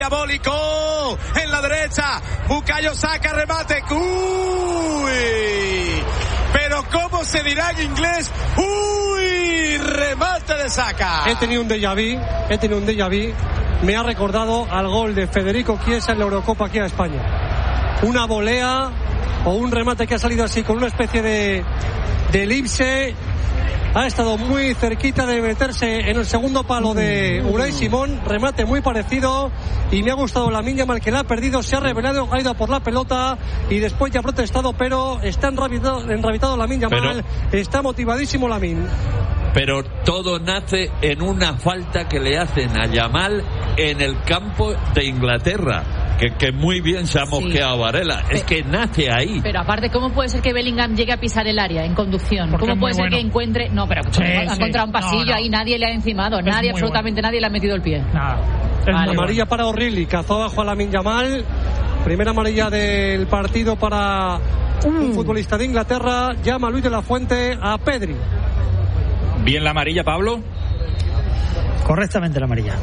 Diabólico en la derecha, Bukayo Saka, remate, uy, pero ¿cómo se dirá en inglés? Uy, remate de Saka. He tenido un déjà vu, me ha recordado al gol de Federico Chiesa en la Eurocopa aquí a España. Una volea o un remate que ha salido así con una especie de elipse. Ha estado muy cerquita de meterse en el segundo palo de Unai Simón. Remate muy parecido. Y me ha gustado Lamine Yamal, que la ha perdido. Se ha revelado, ha ido por la pelota. Y después ya ha protestado, pero está enrabitado Lamine Yamal. Está motivadísimo Lamine. Pero todo nace en una falta que le hacen a Yamal en el campo de Inglaterra. Que muy bien se ha mosqueado Varela. Es que nace ahí. Pero aparte, ¿cómo puede ser que Bellingham llegue a pisar el área en conducción? ¿Cómo puede ser que encuentre? No, pero ha encontrado un pasillo ahí, nadie le ha encimado, absolutamente nadie le ha metido el pie. Vale. Amarilla para O'Reilly, cazó abajo a Lamine Yamal. Primera amarilla del partido para un futbolista de Inglaterra. Llama Luis de la Fuente a Pedri. Bien la amarilla, Pablo. Correctamente la amarilla.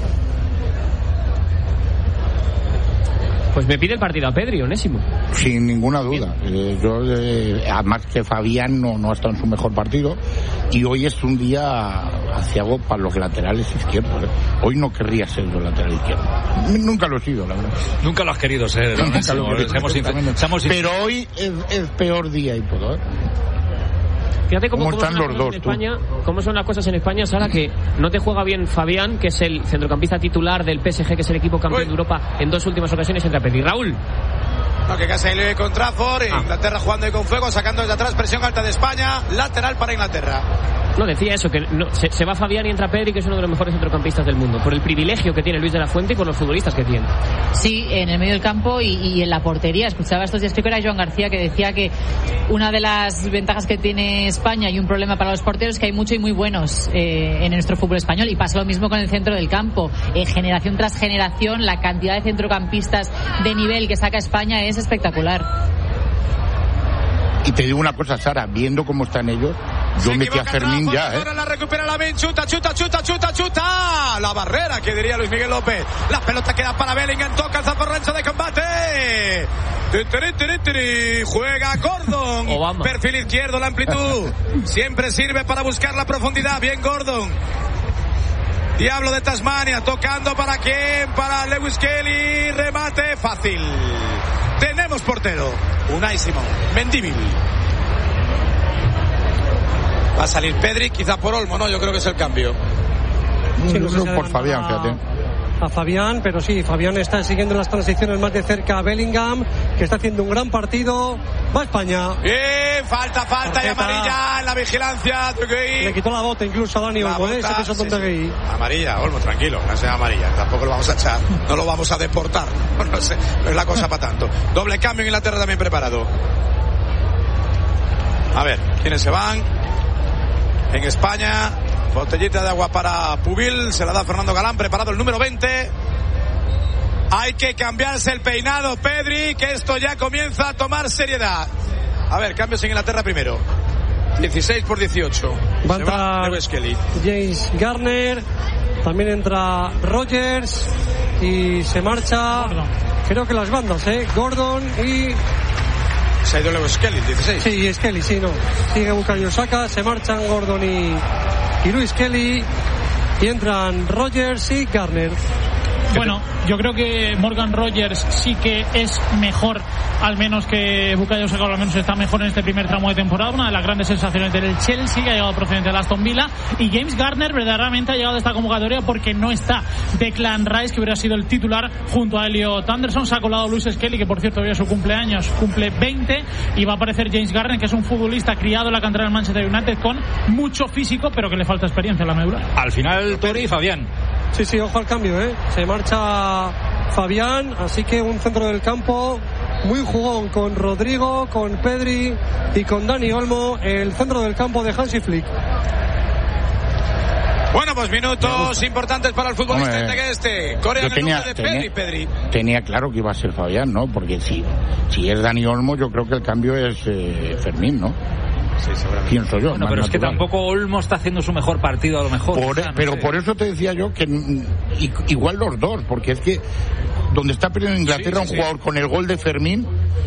Pues me pide el partido a Pedri, Onésimo. Sin ninguna duda. Además que Fabián no ha estado en su mejor partido y hoy es un día aciago para los laterales izquierdos. Hoy no querría ser yo lateral izquierdo. Nunca lo he sido, la verdad. Nunca lo has querido ser. Pero hoy es peor día y todo. Fíjate cómo están los dos, en España, cómo son las cosas en España, Sara, que no te juega bien Fabián, que es el centrocampista titular del PSG, que es el equipo campeón de Europa en 2 últimas ocasiones, entra Pedri. Raúl. No, que casi le con Trafford, Inglaterra jugando ahí con fuego, sacando desde atrás, presión alta de España, lateral para Inglaterra. No, decía eso, que se va Fabián y entra Pedri, que es uno de los mejores centrocampistas del mundo, por el privilegio que tiene Luis de la Fuente y por los futbolistas que tiene. Sí, en el medio del campo y en la portería. Escuchaba estos días, creo que era Joan García, que decía que una de las ventajas que tiene España y un problema para los porteros es que hay muchos y muy buenos en nuestro fútbol español, y pasa lo mismo con el centro del campo. Generación tras generación, la cantidad de centrocampistas de nivel que saca España es espectacular. Y te digo una cosa, Sara, viendo cómo están ellos, yo metí a Fermín ya, Ahora la recupera Lamine, chuta. La barrera, que diría Luis Miguel López. La pelota queda para Bellingham, toca el zafarrancho de combate. Juega Gordon. Obama. Perfil izquierdo, la amplitud. Siempre sirve para buscar la profundidad. Bien Gordon. Diablo de Tasmania, tocando para quién, para Lewis Kelly. Remate fácil. Tenemos portero. Unai Simón, Mendívil. Va a salir Pedri, quizá por Olmo, ¿no? Yo creo que es el cambio. Sí, por Fabián, fíjate. A Fabián, pero sí, Fabián está siguiendo las transiciones más de cerca a Bellingham, que está haciendo un gran partido. Va a España. Bien, falta y amarilla en la vigilancia. Le quitó la bota incluso a Dani Olmo, ese peso sí. Amarilla, Olmo, tranquilo, no sea amarilla, tampoco lo vamos a echar, no lo vamos a deportar, no sé, no es la cosa para tanto. Doble cambio en Inglaterra también preparado. A ver, ¿quiénes se van? En España, botellita de agua para Pubil, se la da Fernando Galán, preparado el número 20. Hay que cambiarse el peinado, Pedri, que esto ya comienza a tomar seriedad. A ver, cambios en Inglaterra primero. 16 por 18. Va a entrar James Garner, también entra Rogers y se marcha, creo que las bandas, Gordon y... Se ha ido Lewis Kelly, 16. Sí, Kelly, sí, no. Sigue Bukayo Saka, se marchan Gordon y Luis Kelly, y entran Rogers y Garner. Bueno, yo creo que Morgan Rogers sí que es mejor, al menos que Bukayo Saka, al menos está mejor en este primer tramo de temporada. Una de las grandes sensaciones del Chelsea, que ha llegado procedente de Aston Villa, y James Garner verdaderamente ha llegado a esta convocatoria porque no está Declan Rice, que hubiera sido el titular junto a Elliot Anderson. Se ha colado Luis Skelly, que por cierto hoy es su cumpleaños, cumple 20, y va a aparecer James Garner, que es un futbolista criado en la cantera del Manchester United con mucho físico, pero que le falta experiencia en la medular. Al final, Tori y Fabián. Sí, ojo al cambio, Se marcha Fabián, así que un centro del campo muy jugón con Rodrigo, con Pedri y con Dani Olmo, el centro del campo de Hansi Flick. Bueno, pues minutos importantes para el futbolista Corea en el nombre de Pedri. Tenía claro que iba a ser Fabián, ¿no? Porque si es Dani Olmo, yo creo que el cambio es Fermín, ¿no? Sí, pienso yo. Bueno, pero es que tampoco Olmo está haciendo su mejor partido, a lo mejor. Pero por eso te decía yo que igual los dos, porque es que donde está perdiendo Inglaterra, un jugador con el gol de Fermín,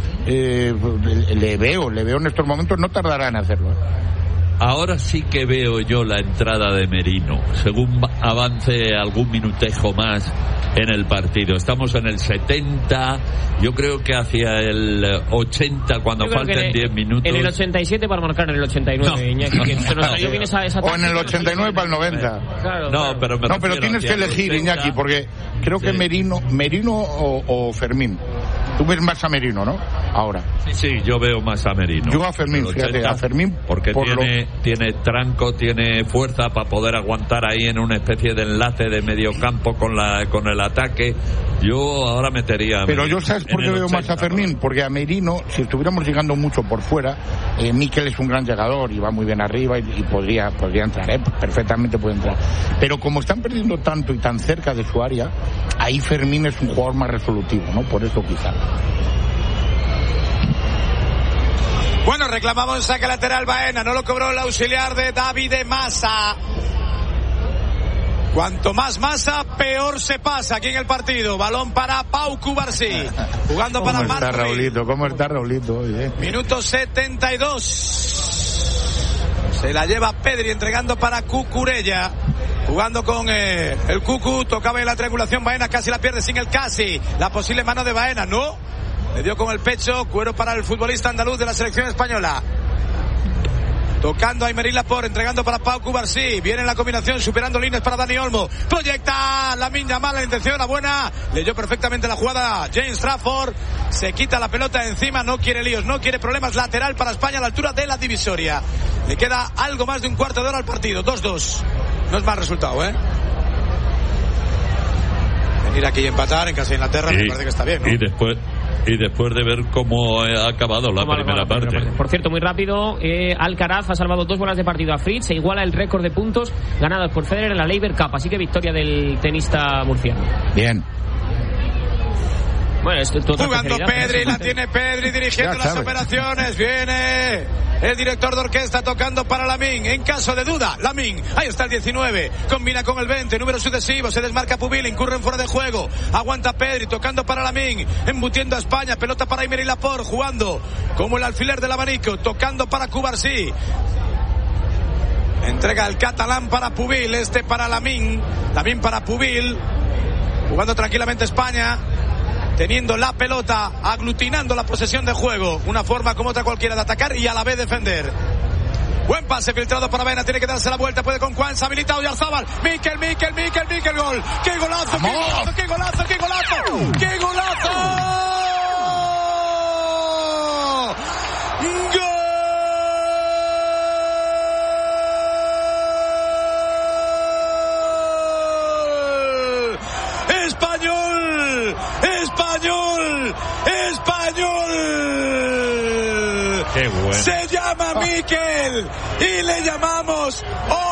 le veo en estos momentos, no tardará en hacerlo. Ahora sí que veo yo la entrada de Merino, según avance algún minutejo más en el partido. Estamos en el 70, yo creo que hacia el 80, cuando falten 10 minutos. En el 87 para marcar en el 89, no. Iñaki, que o en el 89 para el 90. Claro. Pero tienes que elegir, 80. Iñaki, porque creo que Merino o Fermín. Tú ves más a Merino, ¿no? Ahora. Sí, yo veo más a Merino. Yo a Fermín, fíjate, a Fermín. Porque tiene tranco, tiene fuerza para poder aguantar ahí en una especie de enlace de medio campo con el ataque. Yo ahora metería a Pero yo, ¿sabes por qué veo más a Fermín? Porque a Merino, si estuviéramos llegando mucho por fuera, Mikel es un gran llegador y va muy bien arriba y podría entrar, perfectamente puede entrar. Pero como están perdiendo tanto y tan cerca de su área, ahí Fermín es un jugador más resolutivo, ¿no? Por eso quizá. Bueno, reclamamos saque lateral Baena, no lo cobró el auxiliar de David Massa. Cuanto más Massa, peor se pasa aquí en el partido. Balón para Pau Cubarsí, jugando para Marco. ¿Cómo está Raulito hoy, Minuto 72. Se la lleva Pedri entregando para Cucurella. Jugando con el Cucu, tocaba en la triangulación Baena, casi la pierde sin el casi. La posible mano de Baena, no. Le dio con el pecho, cuero para el futbolista andaluz de la selección española. Tocando a Aymeric Laporte, entregando para Pau Cubarsí. Viene en la combinación, superando líneas para Dani Olmo. Proyecta Lamine Yamal, la intención, la buena. Leyó perfectamente la jugada James Trafford. Se quita la pelota de encima, no quiere líos, no quiere problemas. Lateral para España a la altura de la divisoria. Le queda algo más de un cuarto de hora al partido. 2-2. No es mal resultado, Venir aquí y empatar en casa de Inglaterra me parece que está bien, ¿no? Y después de ver cómo ha acabado la primera parte. Por cierto, muy rápido, Alcaraz ha salvado 2 bolas de partido a Fritz, se iguala el récord de puntos ganados por Federer en la Laver Cup, así que victoria del tenista murciano. Bien. Bueno, es jugando Pedri, la tiene Pedri dirigiendo las operaciones, viene el director de orquesta tocando para Lamine, en caso de duda, Lamine, ahí está el 19, combina con el 20, número sucesivo, se desmarca Pubil, incurre en fuera de juego, aguanta Pedri, tocando para Lamine, embutiendo a España, pelota para Aymeric Laporte, jugando como el alfiler del abanico, tocando para Cubarsí. Entrega el catalán para Pubil, para Lamine para Pubil, jugando tranquilamente España, teniendo la pelota, aglutinando la posesión de juego, una forma como otra cualquiera de atacar y a la vez defender. Buen pase filtrado para Baena, tiene que darse la vuelta, puede con Juan, se ha habilitado Oyarzabal, Mikel, gol, qué golazo, qué golazo. ¡Español! ¡Qué bueno! Se llama Mikel y le llamamos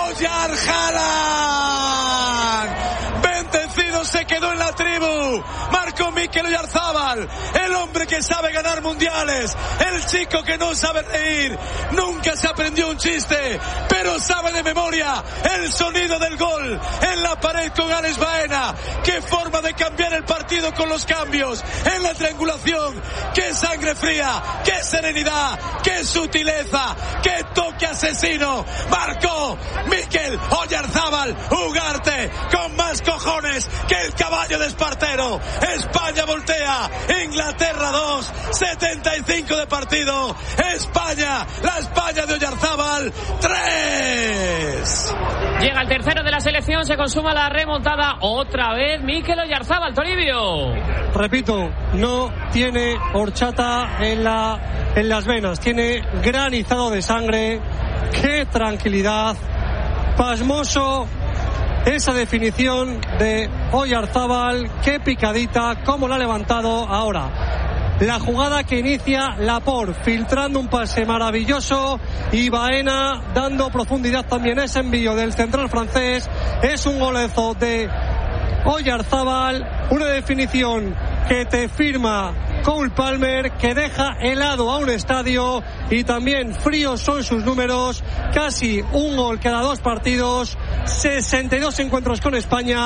Oyarzabal. Bendecido se quedó en la tribu. Marcó Mikel Oyarzabal, el hombre que sabe ganar mundiales, el chico que no sabe reír, nunca se aprendió un chiste, pero sabe de memoria el sonido del gol en la pared con Alex Baena. Qué forma de cambiar el partido con los cambios en la triangulación, qué sangre fría, qué serenidad, qué sutileza, qué toque asesino. Marcó Mikel Oyarzabal, Ugarte con más cojones que el caballo de Espartero. España voltea, Inglaterra 2, 75 de partido. España, la España de Oyarzabal 3. Llega el tercero de la selección, se consuma la remontada otra vez Mikel Oyarzabal, Toribio. Repito, no tiene horchata en las venas, tiene granizado de sangre. Qué tranquilidad, pasmoso esa definición de Oyarzabal, qué picadita, cómo la ha levantado ahora. La jugada que inicia Laporte, filtrando un pase maravilloso, y Baena dando profundidad también a ese envío del central francés. Es un golazo de Oyarzabal, una definición que te firma Cole Palmer, que deja helado a un estadio, y también fríos son sus números, casi un gol cada 2 partidos, 62 encuentros con España,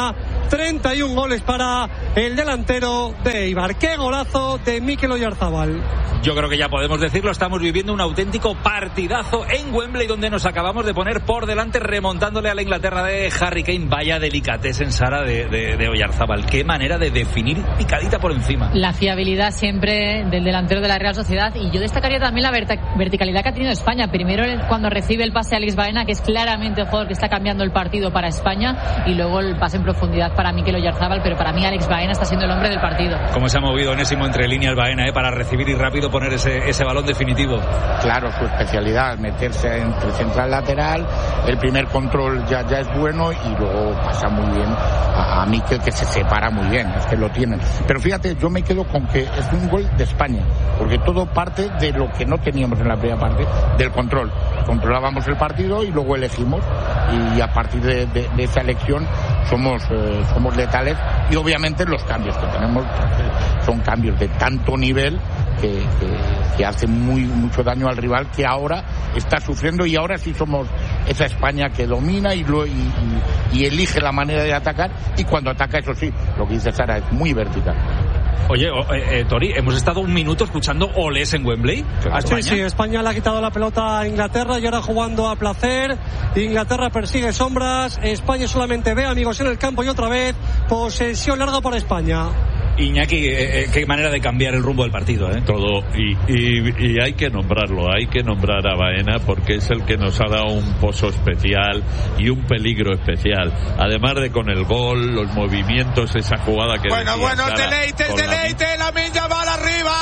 31 goles para el delantero de Eibar. ¡Qué golazo de Mikel Oyarzabal! Yo creo que ya podemos decirlo, estamos viviendo un auténtico partidazo en Wembley, donde nos acabamos de poner por delante, remontándole a la Inglaterra de Harry Kane. Vaya delicatessen, Sara, de Oyarzabal. Qué manera de definir picadita por encima. La fiabilidad siempre del delantero de la Real Sociedad, y yo destacaría también la verticalidad que ha tenido España. Primero cuando recibe el pase a Alex Baena, que es claramente el jugador que está cambiando el partido para España, y luego el pase en profundidad para Mikel Oyarzabal, pero para mí Alex Baena está siendo el hombre del partido. Cómo se ha movido Onésimo entre líneas Baena, para recibir y rápido poner ese balón definitivo. Claro, su especialidad, meterse entre central lateral, el primer control ya es bueno, y luego pasa muy bien a Mikel, que se separa muy bien, es que lo tienen. Pero fíjate, yo me quedo con que es un gol de España, porque todo parte de lo que no teníamos en la primera parte, del control. Controlábamos el partido y luego elegimos, y a partir de esa elección somos letales, y obviamente los cambios que tenemos son cambios de tanto nivel que hacen mucho daño al rival, que ahora está sufriendo, y ahora sí somos esa España que domina y elige la manera de atacar, y cuando ataca, eso sí, lo que dice Sara, es muy vertical. Oye, Tori, hemos estado un minuto escuchando olés en Wembley. Sí, España le ha quitado la pelota a Inglaterra y ahora jugando a placer. Inglaterra persigue sombras, España solamente ve amigos en el campo, y otra vez posesión larga para España. Iñaki, qué manera de cambiar el rumbo del partido, Todo, y hay que nombrarlo, hay que nombrar a Baena, porque es el que nos ha dado un pozo especial y un peligro especial, además de con el gol, los movimientos, esa jugada que bueno, deleite, Lamine Yamal arriba,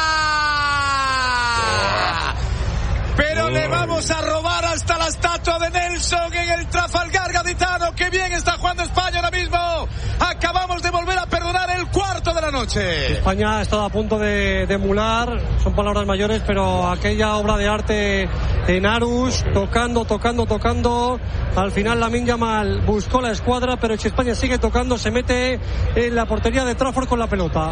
pero le vamos a robar hasta la estatua de Nelson en el Trafalgar Gaditano. Qué bien está jugando España ahora mismo. Acabamos de volver a perdonar el cuarto de la noche. España ha estado a punto de emular, son palabras mayores, pero aquella obra de arte en Aarhus, tocando. Al final Lamine Yamal buscó la escuadra, pero si España sigue tocando, se mete en la portería de Trafford con la pelota.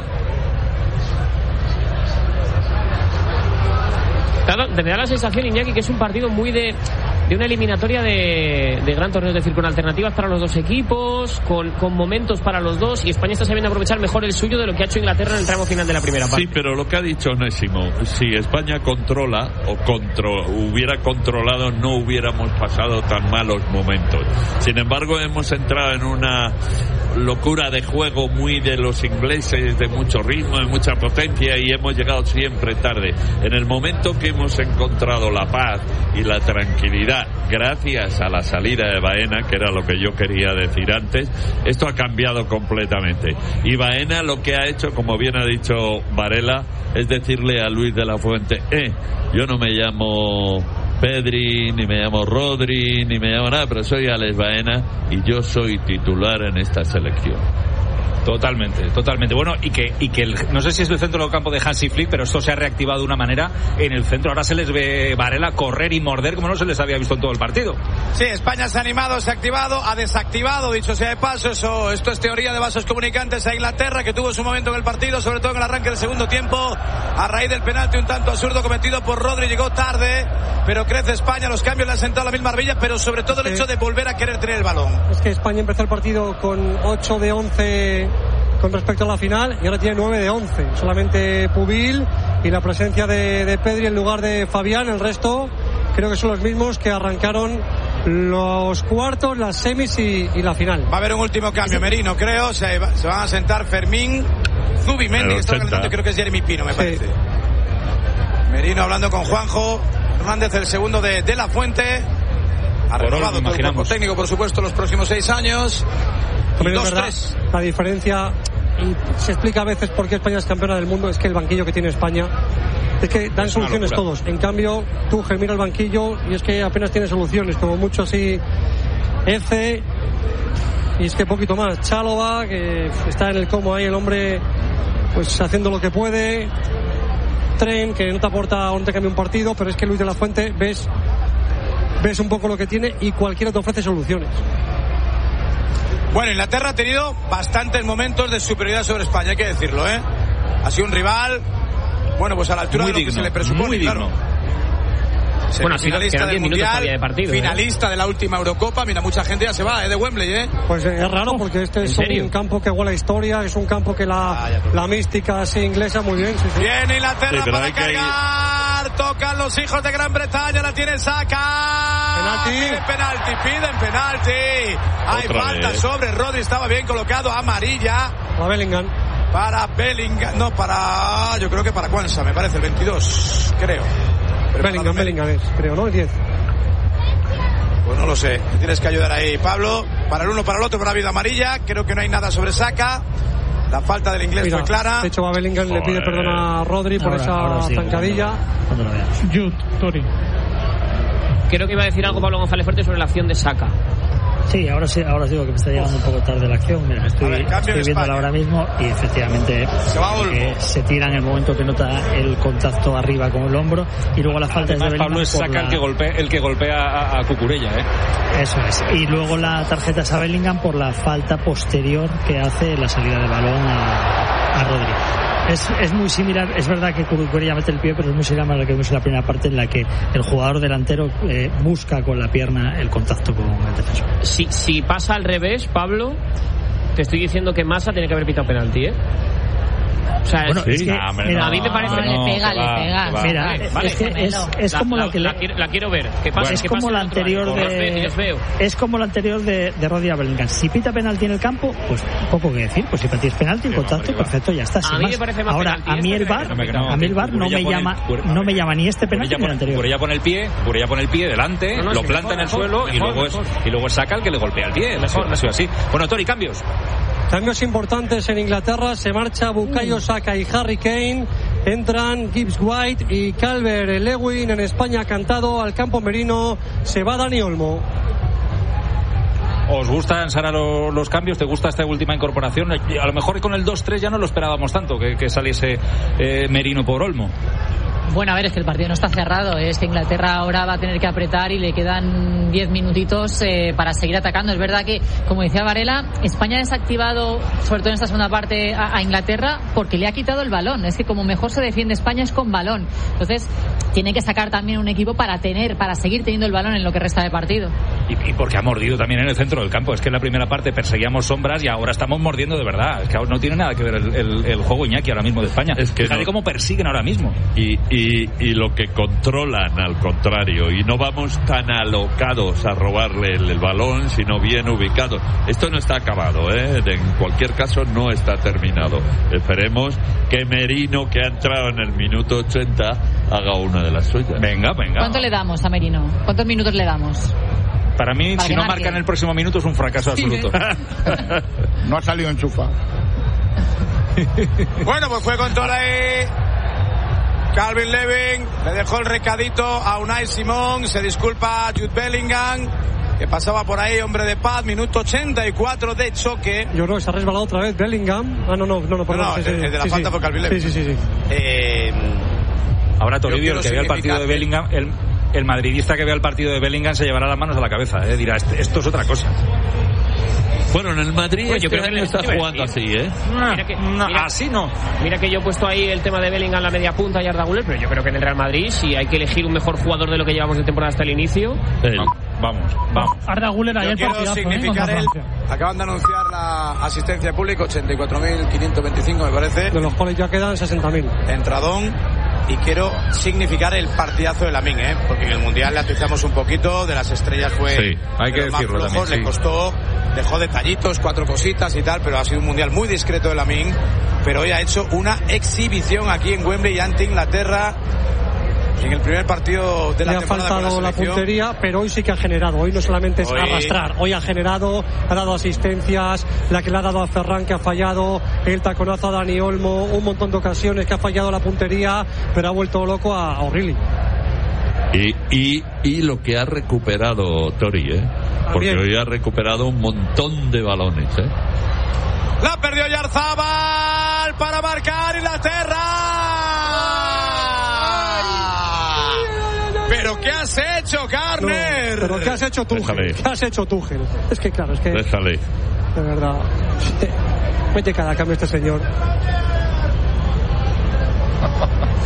Me da la sensación, Iñaki, que es un partido muy de una eliminatoria de gran torneo, es decir, con alternativas para los dos equipos, con momentos para los dos, y España está sabiendo aprovechar mejor el suyo de lo que ha hecho Inglaterra en el tramo final de la primera parte. Sí, pero lo que ha dicho Onésimo, si España controla hubiera controlado, no hubiéramos pasado tan malos momentos. Sin embargo, hemos entrado en una locura de juego muy de los ingleses, de mucho ritmo, de mucha potencia, y hemos llegado siempre tarde. En el momento que hemos encontrado la paz y la tranquilidad, gracias a la salida de Baena, que era lo que yo quería decir antes, esto ha cambiado completamente. Y Baena lo que ha hecho, como bien ha dicho Varela, es decirle a Luis de la Fuente, yo no me llamo Pedri, ni me llamo Rodri, ni me llamo nada, pero soy Alex Baena y yo soy titular en esta selección. Totalmente. Bueno, y que no sé si es el centro del campo de Hansi Flick, pero esto se ha reactivado de una manera en el centro. Ahora se les ve Varela correr y morder como no se les había visto en todo el partido. Sí, España se ha animado, se ha activado, ha desactivado, dicho sea de paso, esto es teoría de vasos comunicantes a Inglaterra, que tuvo su momento en el partido, sobre todo en el arranque del segundo tiempo, a raíz del penalti un tanto absurdo cometido por Rodri. Llegó tarde, pero crece España, los cambios le han sentado la misma arbilla, pero sobre todo el hecho de volver a querer tener el balón. Es que España empezó el partido con 8 de 11 con respecto a la final, y ahora tiene 9 de 11. Solamente Pubil y la presencia de Pedri en lugar de Fabián. El resto creo que son los mismos que arrancaron los cuartos, las semis y la final. Va a haber un último cambio, Merino, creo. Se van a sentar Fermín, Zubimendi, que está calentando, creo que es Jeremy Pino, me parece. Merino hablando con Juanjo Hernández, el segundo de la Fuente. Ha renovado todo el cuerpo técnico, por supuesto, los próximos 6 años. También es verdad, la diferencia, y se explica a veces por qué España es campeona del mundo, es que el banquillo que tiene España es que dan soluciones todos. En cambio, Tuchel mira el banquillo y es que apenas tiene soluciones, como mucho así Eze, y es que poquito más. Chalobah, que está en el como ahí, el hombre pues haciendo lo que puede. Tren, que no te aporta o no te cambia un partido, pero es que Luis de la Fuente ves un poco lo que tiene y cualquiera te ofrece soluciones. Bueno, Inglaterra ha tenido bastantes momentos de superioridad sobre España, hay que decirlo, Ha sido un rival, bueno, pues a la altura muy de lo digno, que se le presupone, claro. Bueno, finalista del Mundial, de partido, finalista de la última Eurocopa. Mira, mucha gente ya se va de Wembley, Pues es raro porque este es un campo que huele a historia, es un campo que la mística así inglesa muy bien. Sí. Viene Inglaterra para cargar, tocan los hijos de Gran Bretaña, la tiene Saka. Piden penalti. Hay falta sobre Rodri, estaba bien colocado, amarilla. Para Bellingham. Yo creo que para Quansah, me parece, el 22, creo. Bellingham es, creo, ¿no? El 10. Pues no lo sé, tienes que ayudar ahí, Pablo. Para el uno, para el otro, para vida amarilla. Creo que no hay nada sobre Saka. La falta del inglés fue clara. De hecho, va Bellingham, le pide perdón a Rodri por esa zancadilla. Jude, Tori. Creo que iba a decir algo Pablo González Fuerte sobre la acción de Saka. Sí, ahora os digo que me está llegando un poco tarde la acción. Mira, estoy viéndola ahora mismo y efectivamente se tira en el momento que nota el contacto arriba con el hombro y luego la falta es de Bellingham. Pablo es Saka el que golpea a Cucurella, Eso es. Y luego la tarjeta es a Bellingham por la falta posterior que hace la salida de balón a Rodri. Es muy similar, es verdad que Cucurella mete el pie, pero es muy similar a lo que vimos en la primera parte, en la que el jugador delantero busca con la pierna el contacto con el defensor. Si pasa al revés, Pablo, te estoy diciendo que Massa tiene que haber pitado penalti, O sea, bueno, es que, a mí me parece le pega. Mira, es como la que la quiero ver. ¿Qué pasa? Es como la anterior es como la anterior de Rodri a Bellingham. Si pita penalti en el campo, pues poco que decir. Pues si patías penalti, el contacto, perfecto, ya está. A mí me parece más. Ahora, a mí el VAR no me llama ni este penalti ni el anterior. Cucurella pone el pie delante, lo planta en el suelo y luego saca el que le golpea el pie. Ha sido así. Bueno, Tori, cambios. Cambios importantes en Inglaterra. Se marcha Bukayo Saka y Harry Kane. Entran Gibbs White y Calvert-Lewin. En España ha cantado al campo merino. Se va Dani Olmo. ¿Os gustan, Sara, los cambios? ¿Te gusta esta última incorporación? A lo mejor con el 2-3 ya no lo esperábamos tanto, que saliese Merino por Olmo. Bueno, a ver, es que el partido no está cerrado. Es que Inglaterra ahora va a tener que apretar y le quedan 10 minutitos para seguir atacando. Es verdad que, como decía Varela, España ha desactivado, sobre todo en esta segunda parte, a Inglaterra porque le ha quitado el balón. Es que como mejor se defiende España es con balón. Entonces, tiene que sacar también un equipo para seguir teniendo el balón en lo que resta de partido. Y porque ha mordido también en el centro del campo. Es que en la primera parte perseguíamos sombras y ahora estamos mordiendo de verdad. Es que no tiene nada que ver el juego, Iñaki, ahora mismo de España. Es que fíjate cómo persiguen ahora mismo. Y lo que controlan, al contrario, y no vamos tan alocados a robarle el balón, sino bien ubicados. Esto no está acabado, en cualquier caso no está terminado. Esperemos que Merino, que ha entrado en el minuto 80, haga una de las suyas. Venga. ¿Cuánto le damos a Merino? ¿Cuántos minutos le damos? Para mí, si no marca en el próximo minuto, es un fracaso absoluto. No ha salido enchufado. Bueno, pues fue control ahí. Calvert-Lewin le dejó el recadito a Unai Simón. Se disculpa a Jude Bellingham, que pasaba por ahí, hombre de paz. Minuto 84 de choque. Yo creo que se ha resbalado otra vez Bellingham. No, perdón. El de la falta fue Calvert-Lewin. Sí. Ahora Toribio, el que vea el partido de Bellingham, el madridista que vea el partido de Bellingham se llevará las manos a la cabeza, dirá, esto es otra cosa. Bueno, en el Madrid yo creo que no está jugando así, así no. Mira que yo he puesto ahí el tema de Bellingham en la media punta y Arda Güler, pero yo creo que en el Real Madrid, si hay que elegir un mejor jugador de lo que llevamos de temporada hasta el inicio, vamos. Arda Güler ayer partidazo, acaban de anunciar la asistencia de público, 84.525 me parece. De los cuales ya quedan 60.000. Entradón. Y quiero significar el partidazo de Lamine, porque en el Mundial le atizamos un poquito, de las estrellas fue... Sí, hay que decirlo flojos, también, sí. Le costó, dejó detallitos, 4 cositas y tal, pero ha sido un Mundial muy discreto de Lamine, pero hoy ha hecho una exhibición aquí en Wembley ante Inglaterra. En el primer partido de la temporada. Le ha faltado la puntería, pero hoy sí que ha generado. Hoy no solamente es arrastrar, hoy ha generado, ha dado asistencias, la que le ha dado a Ferran, que ha fallado, el taconazo a Dani Olmo, un montón de ocasiones que ha fallado la puntería, pero ha vuelto loco a O'Reilly. Y lo que ha recuperado Tori, porque hoy ha recuperado un montón de balones, La perdió Oyarzabal para marcar Inglaterra. ¿Pero qué has hecho, Garner? ¿Pero qué has hecho tú? ¿Qué has hecho tú, Gel? Es que claro, Déjale. De verdad. Mete cada cambio este señor.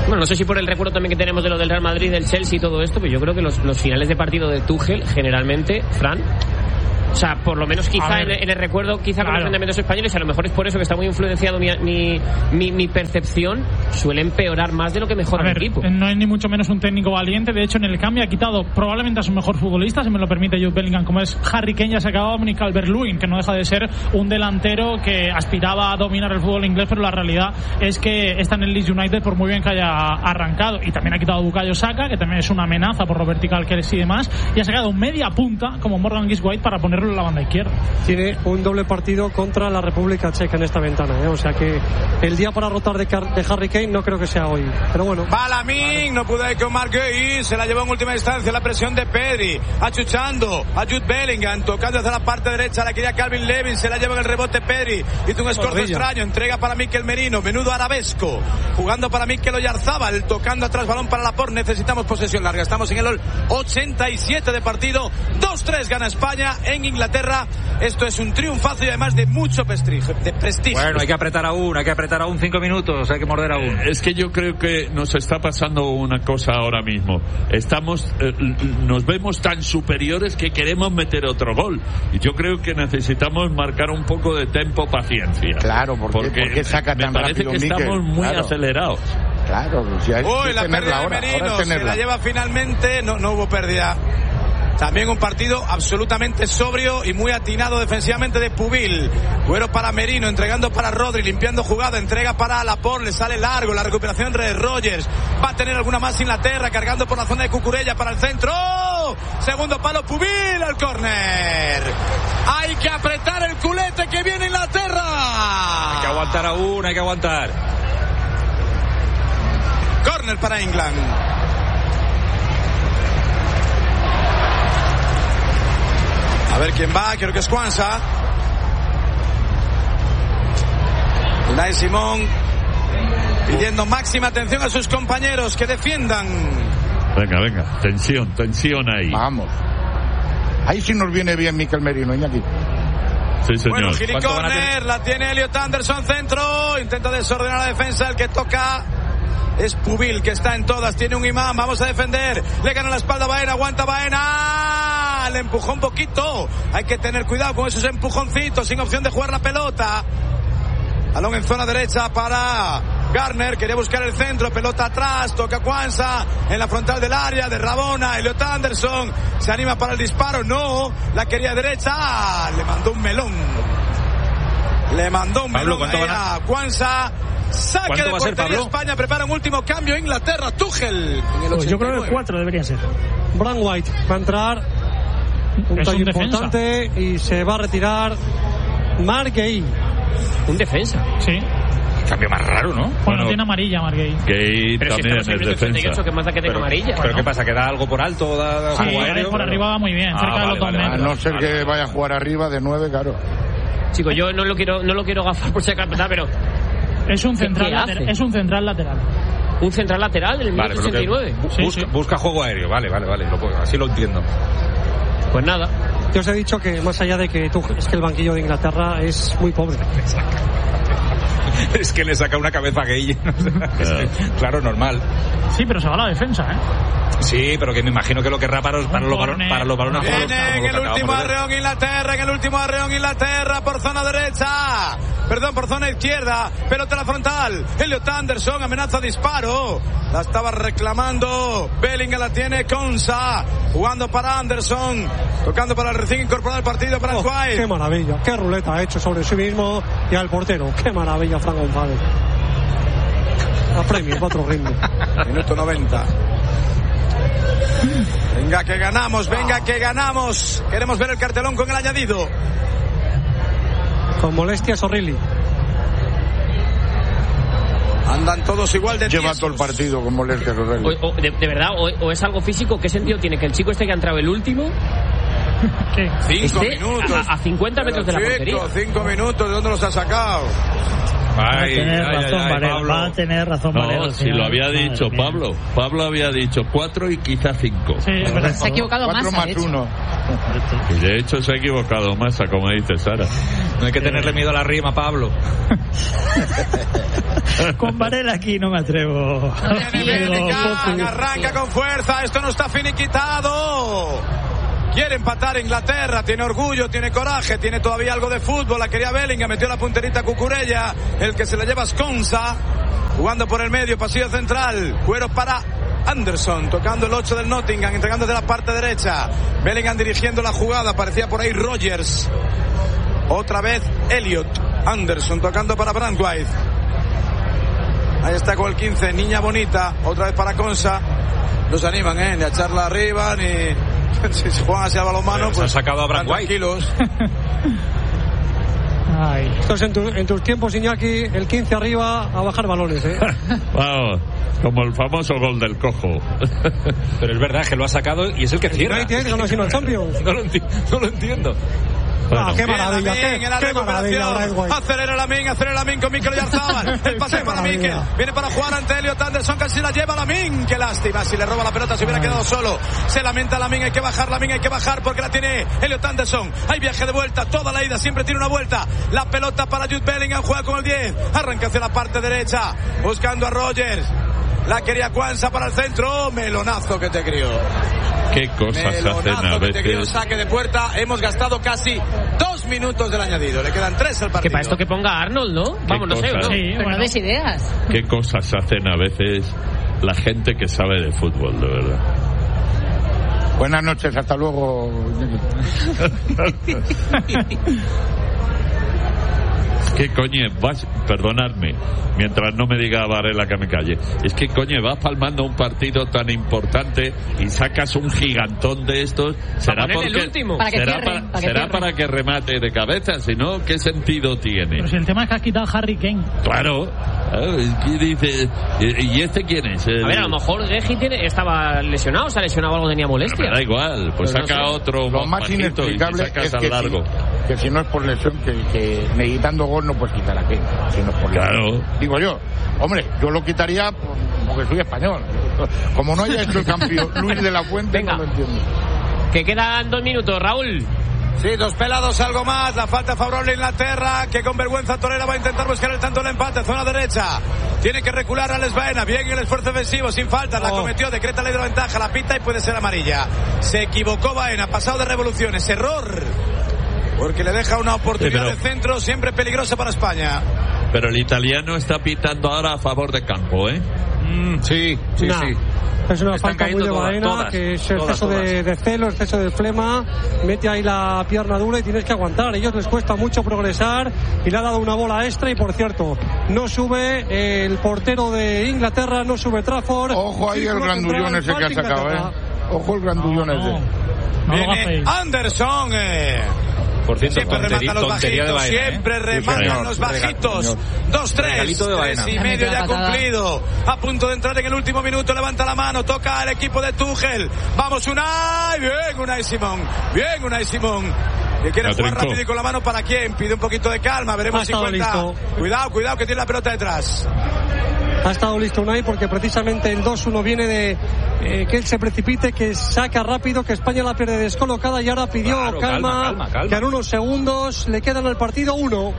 Bueno, no sé si por el recuerdo también que tenemos de lo del Real Madrid, del Chelsea y todo esto, pero yo creo que los finales de partido de Tuchel, generalmente, Fran, o sea, por lo menos quizá en el recuerdo, quizá con los rendimientos españoles, a lo mejor es por eso que está muy influenciado mi percepción, suele empeorar más de lo que mejora el equipo. No es ni mucho menos un técnico valiente. De hecho, en el cambio ha quitado probablemente a su mejor futbolista, si me lo permite Jude Bellingham, como es Harry Kane, ya se acababa Dominic Calvert-Lewin, que no deja de ser un delantero que aspiraba a dominar el fútbol inglés, pero la realidad es que está en el Leeds United por muy bien que haya arrancado. Y también ha quitado a Bukayo Saka, que también es una amenaza por lo vertical que es y demás, y ha sacado media punta como Morgan Gibbs-White para ponerlo en la banda izquierda. Tiene un doble partido contra la República Checa en esta ventana, o sea que el día para rotar de Harry Kane no creo que sea hoy, pero bueno. Balamin, no pudo ir con Marc Guehi, se la llevó en última instancia la presión de Pedri, achuchando a Jude Bellingham, tocando hacia la parte derecha, la quería Calvin Levin, se la lleva en el rebote Pedri, hizo un escorzo extraño, entrega para Mikel Merino, menudo arabesco, jugando para Mikel Oyarzábal, tocando atrás, balón para Laporte, necesitamos posesión larga, estamos en el 87 de partido, 2-3 gana España en Inglaterra. Esto es un triunfazo y además de mucho prestigio. Bueno, hay que apretar aún 5 minutos, hay que morder aún. Es que yo creo que nos está pasando una cosa ahora mismo. Nos vemos tan superiores que queremos meter otro gol. Y yo creo que necesitamos marcar un poco de tempo, paciencia. Claro, porque saca tan rápido. Me parece que estamos muy acelerados. Claro, si hay que la pérdida de Merino, se la lleva finalmente, no hubo pérdida. También un partido absolutamente sobrio y muy atinado defensivamente de Pubil. Cuero para Merino, entregando para Rodri, limpiando jugada, entrega para Laporte, le sale largo, la recuperación entre Rogers. Va a tener alguna más Inglaterra, cargando por la zona de Cucurella para el centro. ¡Oh! Segundo palo, Pubil, al córner. Hay que apretar el culete que viene Inglaterra. Hay que aguantar aún, hay que aguantar. Córner para England. A ver quién va, creo que es Kwanza. Unai Simón pidiendo máxima atención a sus compañeros que defiendan. Venga, tensión ahí. Vamos. Ahí sí nos viene bien Mikel Merino, Iñaki. Sí, señor. Bueno, Gili Corner, la tiene Elliot Anderson, centro, intenta desordenar la defensa, el que toca es Pubil, que está en todas, tiene un imán, vamos a defender, le gana la espalda a Baena, aguanta Baena, le empujó un poquito, hay que tener cuidado con esos empujoncitos, sin opción de jugar la pelota. Balón en zona derecha para Garner, quería buscar el centro, pelota atrás, toca Kwanza en la frontal del área de Rabona, Elliot Anderson se anima para el disparo, no, la quería derecha, le mandó un melón ahí a Kwanza. Saque de portería España, prepara un último cambio Inglaterra, Tuchel. Yo creo que 4 deberían ser. Bran White va a entrar, un tallo importante, y se va a retirar Marc Guehi. Un defensa. Sí. Cambio más raro, ¿no? Bueno, tiene amarilla, Marc Guehi. Guehi también es defensa. ¿Qué más da que tenga amarilla? ¿Pero qué pasa? ¿Que da algo por alto? Por arriba va muy bien, cerca de los 2 metros. A no ser que vaya a jugar arriba de 9, claro. Chicos, yo no lo quiero gafar por si acaso, pero... Es un central lateral. ¿Un central lateral en el minuto 89? Busca juego aéreo, vale, así lo entiendo. Pues nada. Yo os he dicho que más allá de que es que el banquillo de Inglaterra es muy pobre. Es que le saca una cabeza a Guehi. Claro, normal. Sí, pero se va a la defensa, ¿eh? Sí, pero que me imagino que lo querrá para los balones. Viene en el último arreón Inglaterra por zona derecha. Perdón, por zona izquierda. Pelota a la frontal. Elliot Anderson, amenaza disparo. La estaba reclamando. Bellingham la tiene Konsa. Jugando para Anderson. Tocando para el recién incorporado al partido para White. Qué maravilla. Qué ruleta ha hecho sobre sí mismo y al portero. Qué maravilla, Fran González. A premio, 4 ritmos. Minuto 90. Venga que ganamos. Queremos ver el cartelón con el añadido. Con molestias O'Reilly. Andan todos igual de Lleva tiesos. todo el partido con molestias O'Reilly. De verdad, o es algo físico. ¿Qué sentido tiene que el chico este que ha entrado el último 5 minutos a 50 metros de la portería? 5 minutos, ¿de dónde los ha sacado? Va a tener razón Varela. Va a tener razón Varela. No, si lo había dicho Pablo. Pablo había dicho 4 y quizá 5. Sí, se ha equivocado 4 más 1. Y de hecho se ha equivocado Massa, como dice Sara. No hay que tenerle miedo a la rima, Pablo. Con Varela aquí no me atrevo. Arranca con fuerza, esto no está finiquitado. Quiere empatar Inglaterra, tiene orgullo, tiene coraje, tiene todavía algo de fútbol. La quería Bellingham, metió la punterita Cucurella, el que se la lleva Sconza, jugando por el medio, pasillo central, cuero para Anderson, tocando el 8 del Nottingham, entregando de la parte derecha. Bellingham dirigiendo la jugada, parecía por ahí Rogers. Otra vez Elliot. Anderson tocando para Brandweidt. Ahí está con el 15, Niña Bonita, otra vez para Consa. Nos animan, ni a echarla arriba, ni si se juegan hacia el balonmano, pues han sacado a Brandweidt. Tranquilos. Ay. Entonces en tus tiempos, Iñaki, el 15 arriba a bajar balones, Vamos, como el famoso gol del cojo. Pero es verdad que lo ha sacado y es el que cierra. Ganó sino el Champions. No lo entiendo. Bueno, qué maravilla, qué maravilla. Acelera Lamin con Mikel Oyarzabal. El pase para Mikel. Viene para jugar ante Elliot Anderson, casi la lleva Lamin. Qué lástima, si le roba la pelota se hubiera quedado solo. Se lamenta Lamin, hay que bajar porque la tiene Elliot Anderson. Hay viaje de vuelta, toda la ida, siempre tiene una vuelta. La pelota para Jude Bellingham, juega con el 10. Arranca hacia la parte derecha, buscando a Rogers. La quería Kwanza para el centro. Melonazo que te crió. Qué cosas hacen a veces. Saque de puerta. Hemos gastado casi 2 minutos del añadido. Le quedan 3 al partido. Que para esto que ponga Arnold, ¿no? Vamos, no sé, ¿no? Sí, pero no des ideas. Qué cosas hacen a veces la gente que sabe de fútbol, de verdad. Buenas noches, hasta luego. ¿Qué coño vas? Perdonadme, mientras no me diga Varela que me calle. Es que coño, vas palmando un partido tan importante y sacas un gigantón de estos. ¿Será porque el último? será para que remate de cabeza? Si no, ¿qué sentido tiene? Pero si el tema es que has quitado a Harry Kane. Claro. ¿Qué dice? ¿Y este quién es? A ver, a lo mejor Geji estaba lesionado, se ha lesionado algo, tenía molestia. Me da igual, pues pero saca no sé. otro. Lo más inexplicable es que largo. Que si no es por lesión, que necesitando gol no puedes quitar a Kane. Si no es por lesión. Claro. Digo yo, hombre, yo lo quitaría porque soy español. Como no haya hecho el cambio Luis de la Fuente, venga, no lo entiendo. Que quedan 2 minutos, Raúl. Sí, 2 pelados, algo más. La falta favorable a Inglaterra, que con vergüenza torera va a intentar buscar el tanto del empate. Zona derecha. Tiene que recular a Alex Baena. Bien el esfuerzo ofensivo, sin falta. La cometió, decreta ley de la ventaja, la pita y puede ser amarilla. Se equivocó Baena, pasado de revoluciones. Error. Porque le deja una oportunidad de centro siempre peligrosa para España. Pero el italiano está pitando ahora a favor de campo, ¿eh? Sí. Es una falta muy de Baena, que es exceso de celo, exceso de flema, mete ahí la pierna dura y tienes que aguantar. A ellos les cuesta mucho progresar y le ha dado una bola extra y, por cierto, no sube el portero de Inglaterra, no sube Trafford. Ojo ahí el grandullón ese que ha sacado, Ojo el grandullón ese. Viene Anderson, Por cierto, siempre rematan los bajitos, Baena, siempre rematan los bajitos. 2-3, 3,5 ya cumplido. A punto de entrar en el último minuto, levanta la mano, toca al equipo de Tuchel. Vamos Unai, bien Unai Simón. Que quiere jugar rápido y con la mano para quién, pide un poquito de calma, veremos si cuenta. Cuidado que tiene la pelota detrás. Ha estado listo Unai porque precisamente el 2-1 viene de que él se precipite, que saca rápido, que España la pierde descolocada y ahora pidió calma, que en unos segundos le quedan al partido 1.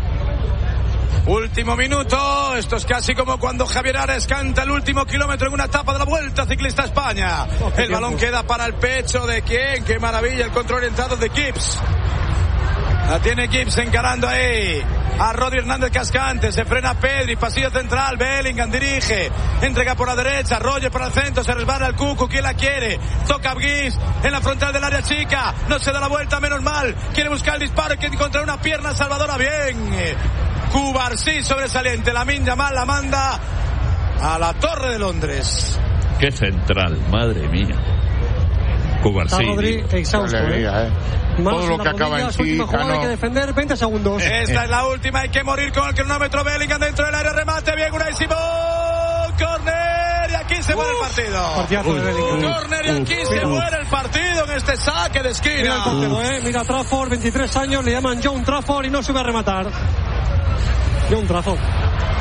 Último minuto, esto es casi como cuando Javier Ares canta el último kilómetro en una etapa de la Vuelta Ciclista España. El balón queda para el pecho de quién, qué maravilla, el control orientado de Gibbs. La tiene Gibbs encarando ahí a Rodri Hernández Cascante, se frena Pedri, pasillo central, Bellingham dirige, entrega por la derecha, Roger para el centro, se resbala el Cucu, ¿quién la quiere? Toca Gibbs en la frontal del área chica, no se da la vuelta, menos mal, quiere buscar el disparo, quiere encontrar una pierna salvadora, bien, Cubarsí sobresaliente, Lamine Yamal la manda a la Torre de Londres. Qué central, madre mía. Cubarsí. Rodri exhausto, todo lo que acaba en sí, hay que defender 20 segundos. Esta es la última, hay que morir con el cronómetro. Bellingham dentro del área, remate bien, Unai Simón, córner y aquí se muere el partido. Córner y aquí se muere el partido en este saque de esquina. Mira el portero, mira Trafford, 23 años, le llaman John Trafford y no sube a rematar. John Trafford.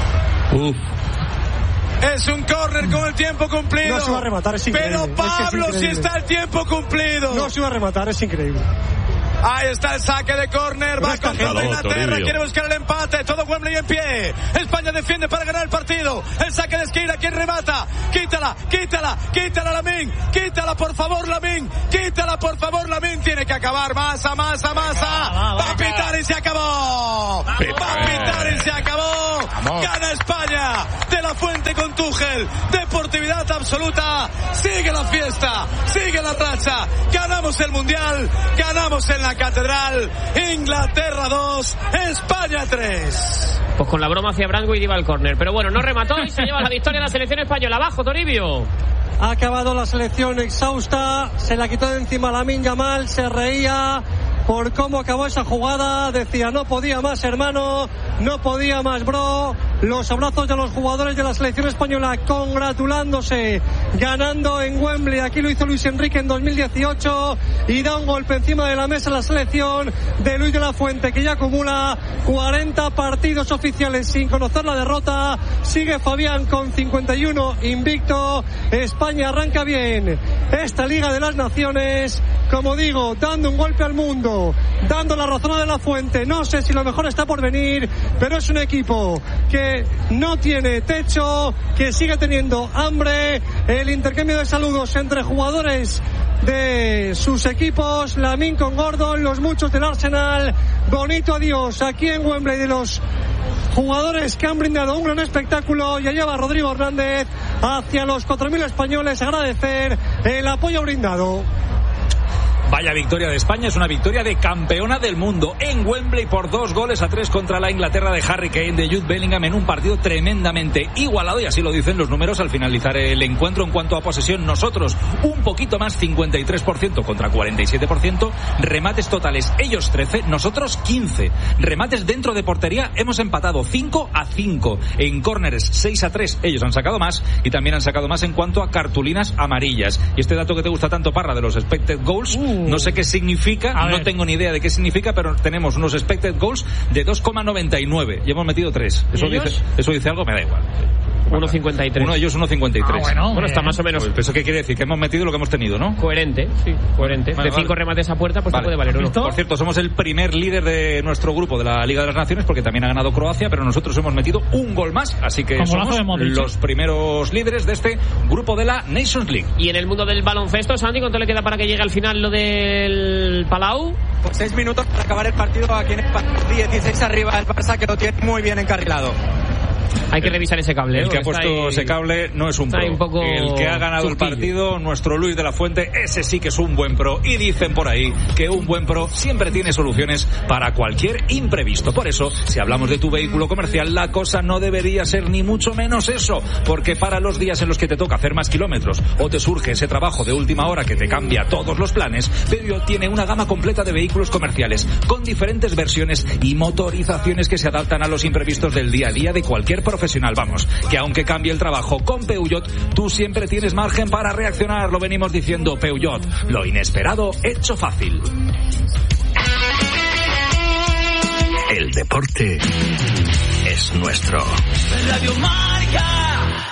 Es un córner con el tiempo cumplido. No se va a rematar, es increíble. Pero Pablo, es que si está el tiempo cumplido. No se va a rematar, es increíble. Ahí está el saque de córner, va con toda Inglaterra, quiere buscar el empate, todo Wembley en pie. España defiende para ganar el partido. El saque de esquina, ¿quién remata? Quítala, Lamine, quítala por favor, Lamine, tiene que acabar, Massa. Va a pitar y se acabó. Gana España, De La Fuente con Tuchel, deportividad absoluta, sigue la fiesta, sigue la racha, ganamos el Mundial, ganamos en la Catedral. Inglaterra 2, España 3. Pues con la broma hacia Branco y iba al córner. Pero bueno, no remató y se lleva la victoria de la selección española. Abajo, Toribio. Ha acabado la selección exhausta. Se la quitó de encima Lamine Yamal. Se reía por cómo acabó esa jugada. Decía, no podía más, hermano. No podía más, bro. Los abrazos de los jugadores de la selección española congratulándose, ganando en Wembley. Aquí lo hizo Luis Enrique en 2018 y da un golpe encima de la mesa la selección de Luis de la Fuente, que ya acumula 40 partidos oficiales sin conocer la derrota. Sigue Fabián con 51 invicto. España arranca bien esta Liga de las Naciones, como digo, dando un golpe al mundo, dando la razón a De La Fuente. No sé si lo mejor está por venir, pero es un equipo que no tiene techo, que sigue teniendo hambre. El intercambio de saludos entre jugadores de sus equipos, Lamine con Gordon, los muchos del Arsenal. Bonito adiós aquí en Wembley de los jugadores que han brindado un gran espectáculo. Y allá va Rodrigo Hernández hacia los 4.000 españoles a agradecer el apoyo brindado. Vaya victoria de España, es una victoria de campeona del mundo en Wembley por 2-3 contra la Inglaterra de Harry Kane, de Jude Bellingham, en un partido tremendamente igualado, y así lo dicen los números al finalizar el encuentro. En cuanto a posesión, nosotros un poquito más, 53% contra 47%, remates totales ellos 13, nosotros 15, remates dentro de portería hemos empatado 5-5, en córneres 6-3, ellos han sacado más y también han sacado más en cuanto a cartulinas amarillas. Y este dato que te gusta tanto, Parra, de los expected goals, no sé qué significa, no tengo ni idea de qué significa, pero tenemos unos expected goals de 2,99 y hemos metido 3. Eso dice algo, me da igual. 1,53. Uno de ellos 1,53. Bueno, está más o menos. ¿Eso qué quiere decir? Que hemos metido lo que hemos tenido, ¿no? Coherente, sí, coherente. De 5 remates a puerta, pues te puede valer uno. Por cierto, somos el primer líder de nuestro grupo de la Liga de las Naciones, porque también ha ganado Croacia, pero nosotros hemos metido un gol más, así que somos los primeros líderes de este grupo de la Nations League. Y en el mundo del baloncesto, Santi, ¿cuánto le queda para que llegue al final lo del Palau? Pues 6 minutos para acabar el partido aquí en España. 16 arriba el Barça, que lo tiene muy bien encarrilado. Hay que revisar ese cable. El que ha puesto ese cable no es un pro. El que ha ganado el partido, nuestro Luis de la Fuente, ese sí que es un buen pro. Y dicen por ahí que un buen pro siempre tiene soluciones para cualquier imprevisto. Por eso, si hablamos de tu vehículo comercial, la cosa no debería ser ni mucho menos eso. Porque para los días en los que te toca hacer más kilómetros o te surge ese trabajo de última hora que te cambia todos los planes, Peugeot tiene una gama completa de vehículos comerciales con diferentes versiones y motorizaciones que se adaptan a los imprevistos del día a día de cualquier profesional. Vamos, que aunque cambie el trabajo con Peugeot, tú siempre tienes margen para reaccionar. Lo venimos diciendo, Peugeot, lo inesperado hecho fácil. El deporte es nuestro. Radio Marca.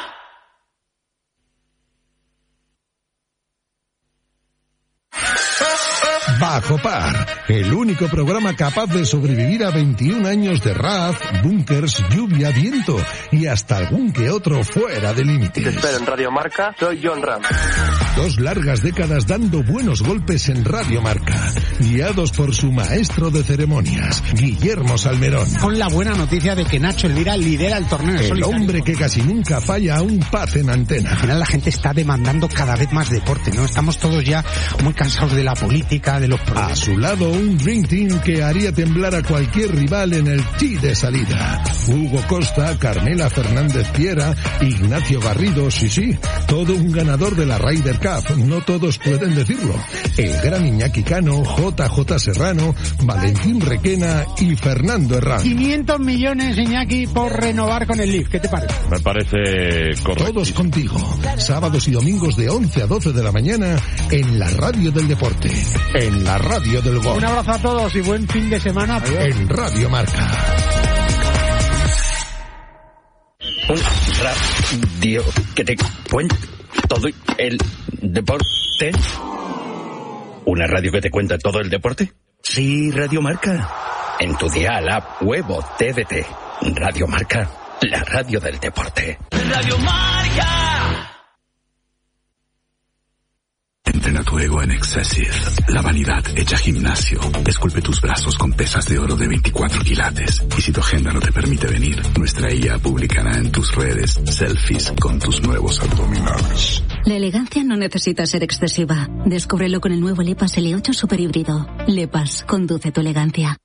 Bajo Par, el único programa capaz de sobrevivir a 21 años de raz, búnkers, lluvia, viento y hasta algún que otro fuera de límites. Te espero en Radio Marca, soy John Ram. 2 largas décadas dando buenos golpes en Radio Marca, guiados por su maestro de ceremonias, Guillermo Salmerón. Con la buena noticia de que Nacho Elvira lidera el torneo. El hombre que casi nunca falla a un paz en antena. Al final la gente está demandando cada vez más deporte, ¿no? Estamos todos ya muy cansados de la política, de los problemas. A su lado un Dream Team que haría temblar a cualquier rival en el tee de salida. Hugo Costa, Carmela Fernández Piera, Ignacio Garrido, sí, todo un ganador de la Ryder Cup, no todos pueden decirlo. El gran Iñaki Cano, JJ Serrano, Valentín Requena y Fernando Herrán. 500 millones, Iñaki, por renovar con el Leaf, ¿qué te parece? Me parece correcto. Todos contigo, sábados y domingos de 11 a 12 de la mañana en la radio del deporte, en la radio del gol. Un abrazo a todos y buen fin de semana. En Radio Marca. Un radio que te cuenta todo el deporte. ¿Una radio que te cuenta todo el deporte? Sí, Radio Marca. En tu dial, app, web o TDT. Radio Marca, la radio del deporte. Radio Marca. Entrena tu ego en Excessive. La vanidad hecha gimnasio. Esculpe tus brazos con pesas de oro de 24 quilates. Y si tu agenda no te permite venir, nuestra IA publicará en tus redes selfies con tus nuevos abdominales. La elegancia no necesita ser excesiva. Descúbrelo con el nuevo Lepas L8 Super Híbrido. Lepas, conduce tu elegancia.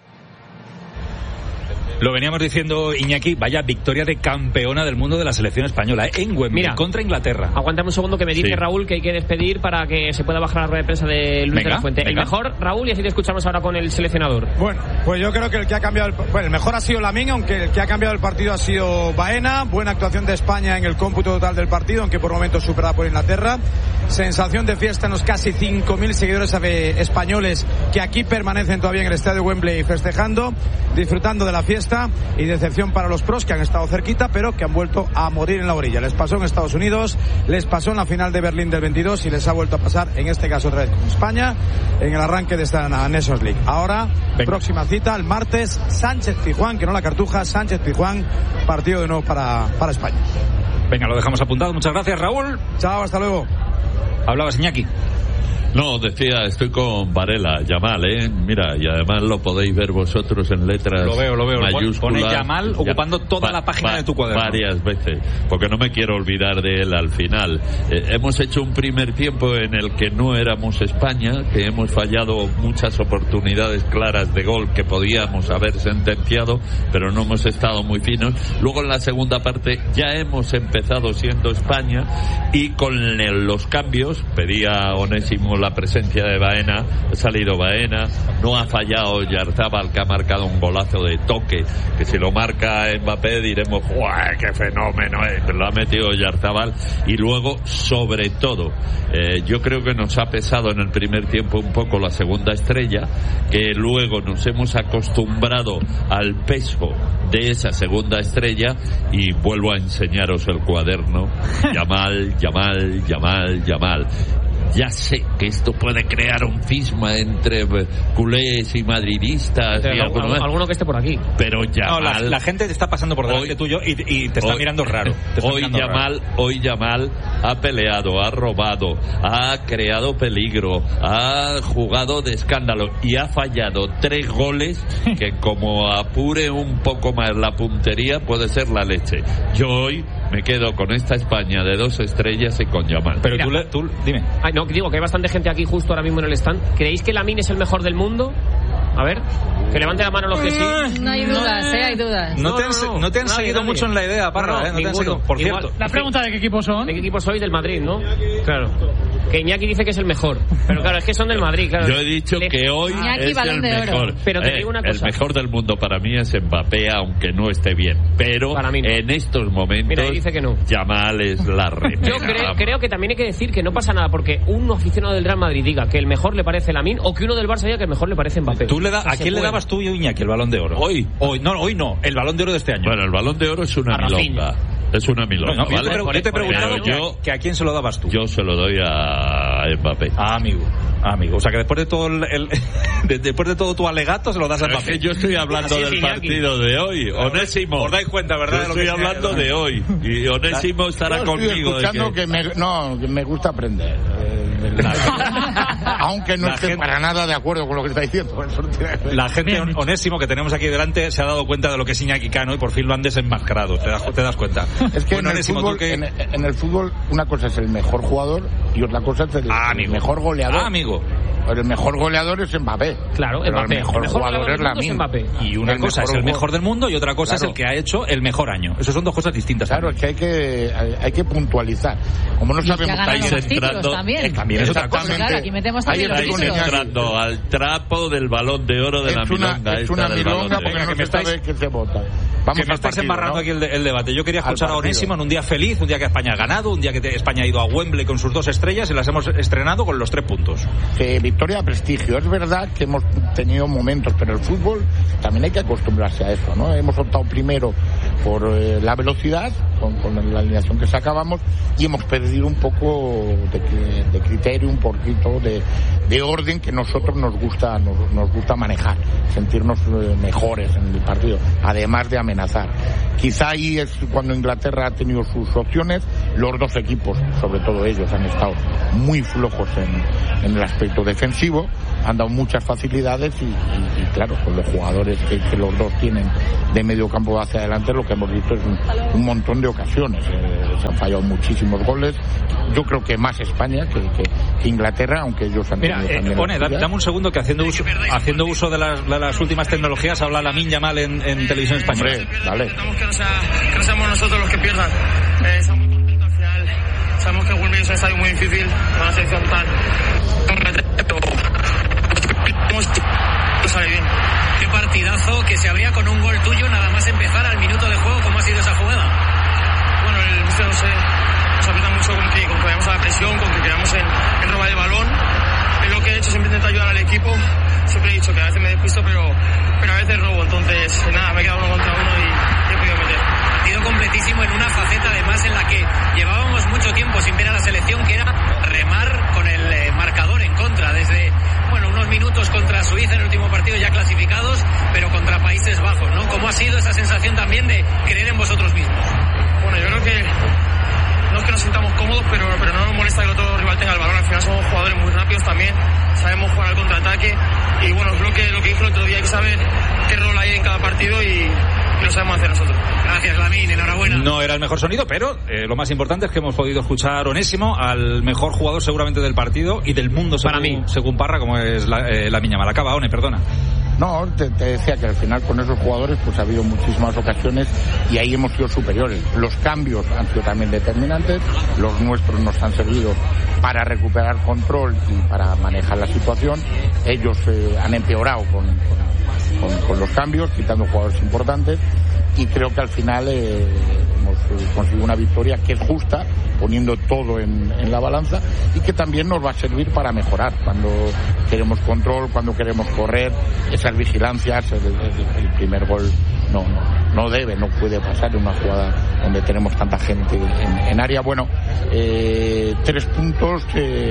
Lo veníamos diciendo, Iñaki, vaya victoria de campeona del mundo de la selección española, en Wembley, contra Inglaterra. Aguántame un segundo que me dice Raúl que hay que despedir para que se pueda bajar la rueda de prensa de Luis de la Fuente. El mejor, Raúl, y así te escuchamos ahora con el seleccionador. Bueno, pues yo creo que el que ha cambiado el mejor ha sido Lamine, aunque el que ha cambiado el partido ha sido Baena. Buena actuación de España en el cómputo total del partido, aunque por momentos superada por Inglaterra. Sensación de fiesta en los casi 5.000 seguidores españoles que aquí permanecen todavía en el estadio Wembley festejando, disfrutando de la fiesta, y decepción para los pros que han estado cerquita pero que han vuelto a morir en la orilla. Les pasó en Estados Unidos, les pasó en la final de Berlín del 22 y les ha vuelto a pasar en este caso otra vez con España en el arranque de esta Nations League. Ahora, próxima cita el martes, Sánchez-Pizjuán, que no la Cartuja, Sánchez-Pizjuán, partido de nuevo para España. Venga, lo dejamos apuntado. Muchas gracias, Raúl. Chao, hasta luego. Hablabas, Iñaki. No, decía, estoy con Varela, Yamal, mira, y además lo podéis ver vosotros en letras mayúsculas. Pone Yamal ocupando toda la página de tu cuaderno. Varias veces, porque no me quiero olvidar de él al final. Hemos hecho un primer tiempo en el que no éramos España, que hemos fallado muchas oportunidades claras de gol que podíamos haber sentenciado, pero no hemos estado muy finos. Luego en la segunda parte ya hemos empezado siendo España y con los cambios, pedía Onésimo la presencia de Baena, ha salido Baena, no ha fallado Oyarzabal, que ha marcado un golazo de toque, que si lo marca Mbappé diremos ¡guau, qué fenómeno! Lo ha metido Oyarzabal. Y luego, sobre todo, yo creo que nos ha pesado en el primer tiempo un poco la segunda estrella, que luego nos hemos acostumbrado al peso de esa segunda estrella, y vuelvo a enseñaros el cuaderno. Yamal. Ya sé que esto puede crear un cisma entre culés y madridistas y alguno que esté por aquí, pero Yamal, no, la gente te está pasando por delante tuyo y te está mirando raro. Hoy Yamal ha peleado, ha robado, ha creado peligro, ha jugado de escándalo y ha fallado 3 goles que, como apure un poco más la puntería, puede ser la leche. Yo hoy me quedo con esta España de 2 estrellas y con Yamal. Pero tú dime. Ay, no, digo que hay bastante gente aquí justo ahora mismo en el stand. ¿Creéis que Lamine es el mejor del mundo? A ver, que levante la mano los que sí. No hay dudas, hay dudas. No te han seguido mucho en la idea, Parra. No te han seguido. Por cierto, la pregunta de qué equipo son. ¿De qué equipo sois? Del Madrid, ¿no? Claro. Que Iñaki dice que es el mejor. Pero claro, es que son del Madrid, claro. Yo he dicho que hoy Iñaki, es Balón el de Oro. mejor. Pero te digo una cosa. El mejor del mundo para mí es Mbappé, aunque no esté bien. Pero para mí no. En estos momentos, mira, dice que no. Yamal es la remera. Yo creo que también hay que decir que no pasa nada porque un aficionado del Real Madrid diga que el mejor le parece Lamine, o que uno del Barça diga que el mejor le parece Mbappé. ¿A quién le dabas tú y Iñaki el Balón de Oro? Hoy no, el Balón de Oro de este año. Bueno, el Balón de Oro es una milonga. Es una milonga, ¿vale? Yo te he preguntado que a quién se lo dabas tú. Yo se lo doy a Mbappé. Amigo. O sea, que después de todo después de todo tu alegato se lo das a Mbappé. Yo estoy hablando del partido de hoy. Onésimo. ¿Os dais cuenta, verdad? Yo estoy hablando de hoy. Y Onésimo estará conmigo. Escuchando que me gusta aprender. Aunque no esté para nada de acuerdo con lo que está diciendo. La gente, Onésimo, que tenemos aquí delante, se ha dado cuenta de lo que es Iñaki Cano y por fin lo han desenmascarado. ¿Te das cuenta? Es que bueno, en el fútbol una cosa es el mejor jugador y otra cosa es el mejor goleador. Amigo. Pero el mejor goleador es Mbappé. Claro, pero el mejor jugador es Lamine. Y una cosa es el mejor del mundo y otra cosa es el que ha hecho el mejor año. Esas son 2 cosas distintas. Claro, es que hay que puntualizar. Como no sabemos, estáis entrando también es otra cosa. Claro, aquí metemos también los títulos. Entrando al trapo del Balón de Oro de la milonga. Es una milonga porque no se sabe que se vota. Que me estáis embarrando aquí el debate. Yo quería escuchar a Onésimo en un día feliz, un día que España ha ganado, un día que España ha ido a Wembley con sus 2 estrellas y las hemos estrenado con los 3 puntos. Victoria, prestigio. Es verdad que hemos tenido momentos, pero el fútbol también hay que acostumbrarse a eso, ¿no? Hemos optado primero por la velocidad, con la alineación que sacábamos, y hemos perdido un poco de criterio, un poquito de orden que nosotros nos gusta manejar, sentirnos mejores en el partido, además de amenazar. Quizá ahí es cuando Inglaterra ha tenido sus opciones. Los dos equipos, sobre todo ellos, han estado muy flojos en el aspecto defensivo, han dado muchas facilidades y claro, con los jugadores que los dos tienen de medio campo hacia adelante, lo que hemos visto es un montón de ocasiones. Se han fallado muchísimos goles. Yo creo que más España que Inglaterra, aunque ellos han tenido también. Dame un segundo, que haciendo uso de las últimas tecnologías habla Lamine Yamal en televisión española. Hombre, dale. Que no seamos nosotros los que pierdan. Estamos muy contentos al final. Sabemos que Wembley es un estadio muy difícil, una selección tal. Sale bien. Qué partidazo, que se abría con un gol tuyo nada más empezar al minuto de juego. ¿Cómo ha sido esa jugada? Bueno, el mister nos aprieta mucho con que vayamos a la presión, con que quedamos en robar el balón. Es lo que he hecho, siempre intento ayudar al equipo. Siempre he dicho que a veces me despisto, pero a veces robo. Entonces, nada, me he quedado 1 contra 1 y he podido meter. Partido completísimo en una faceta además en la que llevábamos mucho tiempo sin ver a la selección, que era remar con el marcador en contra, desde unos minutos contra Suiza en el último partido, ya clasificados, pero contra Países Bajos, ¿no? ¿Cómo ha sido esa sensación también de creer en vosotros mismos? Bueno, yo creo que no es que nos sintamos cómodos, pero no nos molesta que el otro rival tenga el balón. Al final somos jugadores muy rápidos también, sabemos jugar al contraataque, y bueno, es lo que dije el otro día, hay que saber qué rol hay en cada partido y lo sabemos hacer nosotros. Gracias, Lamine, enhorabuena. No era el mejor sonido, pero lo más importante es que hemos podido escuchar Onésimo, al mejor jugador seguramente del partido y del mundo según Parra, como es Lamine Yamal. Acaba, One, perdona. No, te decía que al final con esos jugadores pues ha habido muchísimas ocasiones y ahí hemos sido superiores. Los cambios han sido también determinantes, los nuestros nos han servido para recuperar control y para manejar la situación. Ellos han empeorado con los cambios, quitando jugadores importantes, y creo que al final hemos conseguido una victoria que es justa, poniendo todo en la balanza, y que también nos va a servir para mejorar cuando queremos control, cuando queremos correr, esas vigilancias. El primer gol no puede pasar en una jugada donde tenemos tanta gente en área. Bueno, 3 puntos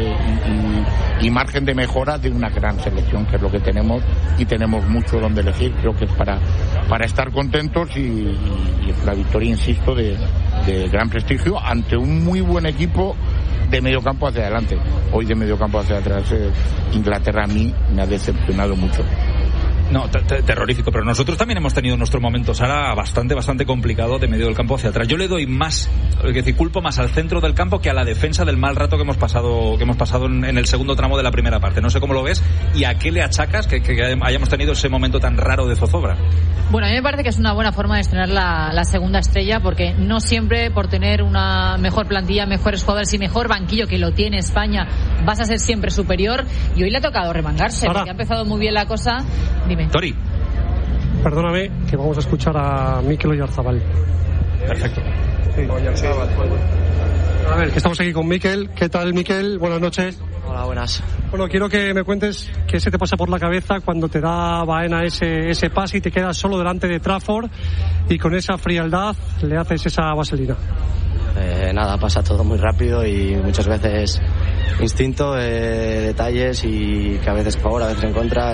y margen de mejora de una gran selección, que es lo que tenemos, y tenemos mucho donde elegir. Creo que es para estar contentos, y es una victoria, insisto, de gran prestigio ante un muy buen equipo de medio campo hacia adelante. Hoy de medio campo hacia atrás Inglaterra a mí me ha decepcionado mucho. No, terrorífico, pero nosotros también hemos tenido nuestro momento, Sara, bastante complicado de medio del campo hacia atrás. Yo le doy más, es decir, culpo más al centro del campo que a la defensa del mal rato que hemos pasado en el segundo tramo de la primera parte. No sé cómo lo ves y a qué le achacas que hayamos tenido ese momento tan raro de zozobra. Bueno, a mí me parece que es una buena forma de estrenar la segunda estrella, porque no siempre por tener una mejor plantilla, mejores jugadores y mejor banquillo, que lo tiene España, vas a ser siempre superior, y hoy le ha tocado remangarse, porque ha empezado muy bien la cosa. Dime. Tori. Perdóname, que vamos a escuchar a Mikel Oyarzabal. Perfecto. Sí. A ver, que estamos aquí con Mikel. ¿Qué tal, Mikel? Buenas noches. Hola, buenas. Bueno, quiero que me cuentes qué se te pasa por la cabeza cuando te da Baena ese pase y te quedas solo delante de Trafford y con esa frialdad le haces esa vaselina. Nada, pasa todo muy rápido y muchas veces instinto, detalles, y que a veces a favor, a veces en contra.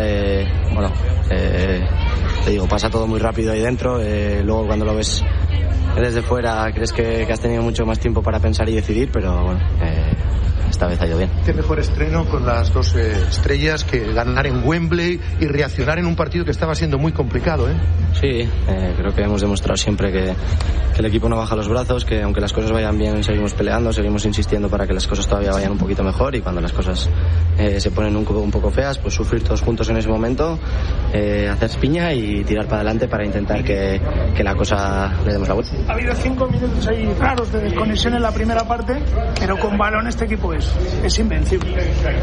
Te digo, pasa todo muy rápido ahí dentro. Luego cuando lo ves desde fuera crees que has tenido mucho más tiempo para pensar y decidir, pero bueno, esta vez ha ido bien. Qué mejor estreno con las dos estrellas que ganar en Wembley y reaccionar en un partido que estaba siendo muy complicado, ¿eh? Sí, creo que hemos demostrado siempre que el equipo no baja los brazos, que aunque las cosas vayan bien seguimos peleando, seguimos insistiendo para que las cosas todavía vayan un poquito mejor, y cuando las cosas se ponen un poco feas, pues sufrir todos juntos en ese momento, hacer piña y tirar para adelante para intentar que la cosa le demos la vuelta. Ha habido 5 minutos ahí raros de desconexión en la primera parte, pero con balón este equipo es invencible.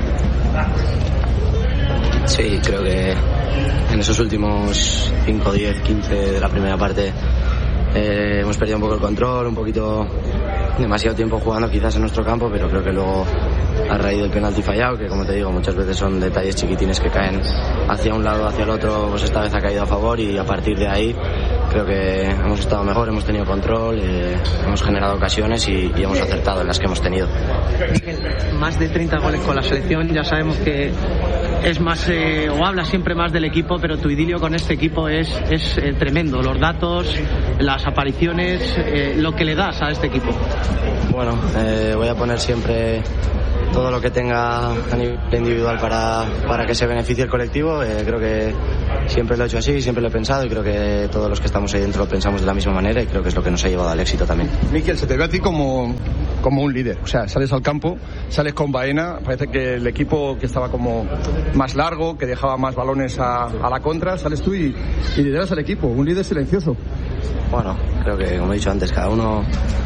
Sí, creo que en esos últimos 5, 10, 15 de la primera parte hemos perdido un poco el control, un poquito demasiado tiempo jugando quizás en nuestro campo, pero creo que luego, a raíz del penalti fallado, que como te digo muchas veces son detalles chiquitines que caen hacia un lado o hacia el otro, pues esta vez ha caído a favor, y a partir de ahí creo que hemos estado mejor, hemos tenido control, hemos generado ocasiones y hemos acertado en las que hemos tenido. Mikel, más de 30 goles con la selección, ya sabemos que es más, o habla siempre más del equipo, pero tu idilio con este equipo es tremendo. Los datos, las apariciones, lo que le das a este equipo. Bueno, voy a poner siempre todo lo que tenga a nivel individual para que se beneficie el colectivo. Creo que siempre lo he hecho así, siempre lo he pensado y creo que todos los que estamos ahí dentro lo pensamos de la misma manera y creo que es lo que nos ha llevado al éxito también. Mikel, se te ve a ti como un líder, o sea, sales al campo, sales con Baena, parece que el equipo que estaba como más largo, que dejaba más balones a la contra, sales tú y lideras al equipo, un líder silencioso. Bueno, creo que como he dicho antes, cada uno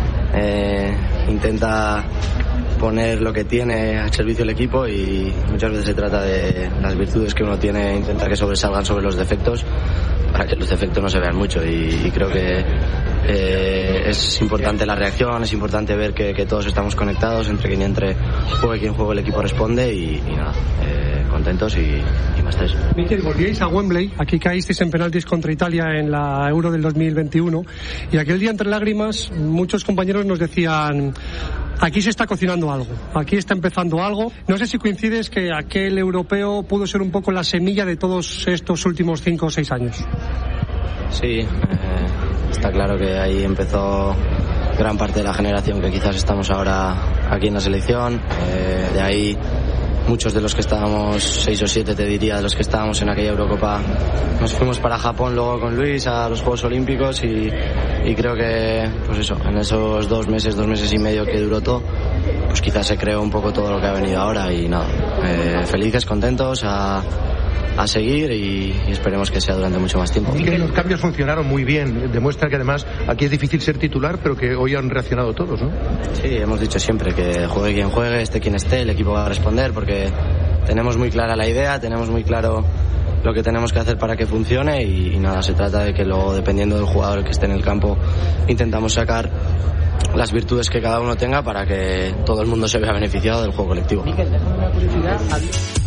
intenta poner lo que tiene al servicio del equipo y muchas veces se trata de las virtudes que uno tiene, intentar que sobresalgan sobre los defectos para que los defectos no se vean mucho y creo que es importante la reacción, es importante ver que todos estamos conectados, entre quien entre juegue quien juegue el equipo responde y nada, contentos y más tres. Mikel, volvíais a Wembley, aquí caísteis en penaltis contra Italia en la Euro del 2021 y aquel día entre lágrimas muchos compañeros nos decían: aquí se está cocinando algo, aquí está empezando algo. No sé si coincides que aquel europeo pudo ser un poco la semilla de todos estos últimos 5 o 6 años. Sí, está claro que ahí empezó gran parte de la generación que quizás estamos ahora aquí en la selección. De ahí muchos de los que estábamos, 6 o 7 te diría, de los que estábamos en aquella Eurocopa, nos fuimos para Japón luego con Luis a los Juegos Olímpicos y creo que, pues eso, en esos 2 meses y medio que duró todo, pues quizás se creó un poco todo lo que ha venido ahora y nada, felices, contentos, a seguir y esperemos que sea durante mucho más tiempo. Y que los cambios funcionaron muy bien, demuestra que además aquí es difícil ser titular, pero que hoy han reaccionado todos, ¿no? Sí, hemos dicho siempre que juegue quien juegue, esté quien esté, el equipo va a responder porque tenemos muy clara la idea, tenemos muy claro lo que tenemos que hacer para que funcione y nada, se trata de que luego, dependiendo del jugador que esté en el campo, intentamos sacar las virtudes que cada uno tenga para que todo el mundo se vea beneficiado del juego colectivo. Mikel, déjame una curiosidad.